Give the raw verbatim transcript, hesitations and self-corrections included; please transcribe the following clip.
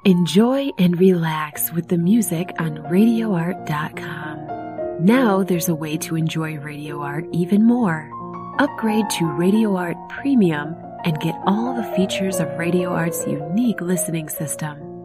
Enjoy and relax with the music on radio art dot com. Now there's a way to enjoy Radio Art even more. Upgrade to Radio Art Premium and get all the features of Radio Art's unique listening system.